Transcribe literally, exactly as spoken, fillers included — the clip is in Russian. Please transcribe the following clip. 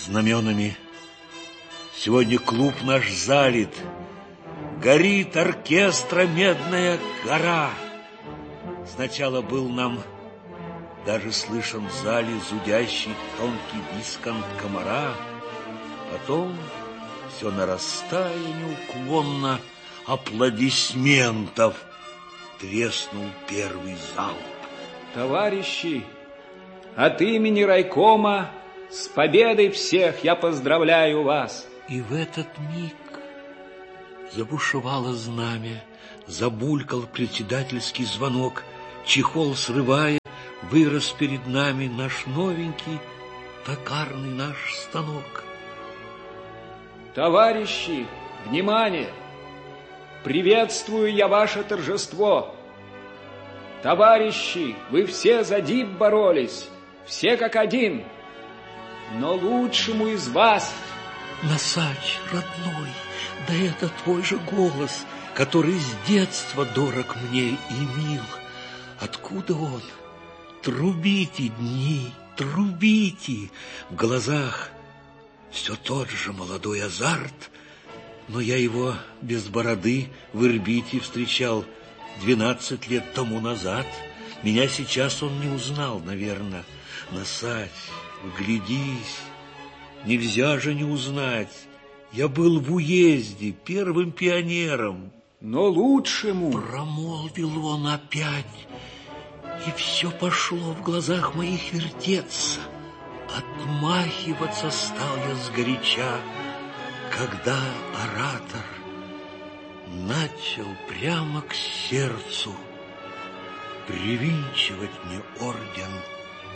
знаменами. Сегодня клуб наш залит, горит оркестра медная гора. Сначала был нам даже слышен в зале зудящий тонкий дискант комара, потом все нарастая неуклонно аплодисментов треснул первый залп. Товарищи, от имени райкома с победой всех я поздравляю вас. И в этот миг забушевало знамя, забулькал председательский звонок, чехол срывая, вырос перед нами наш новенький токарный наш станок. Товарищи, внимание! Приветствую я ваше торжество. Товарищи, вы все за ДИП боролись, все как один, но лучшему из вас... Носач, родной, да это твой же голос, который с детства дорог мне и мил. Откуда он? Трубите, дни, трубите. В глазах все тот же молодой азарт, но я его без бороды в Ирбите встречал двенадцать лет тому назад. Меня сейчас он не узнал, наверное. Носач, вглядись, нельзя же не узнать. Я был в уезде первым пионером. Но лучшему... Промолвил он опять, и все пошло в глазах моих вертеться. Отмахиваться стал я сгоряча, когда оратор начал прямо к сердцу привинчивать мне орден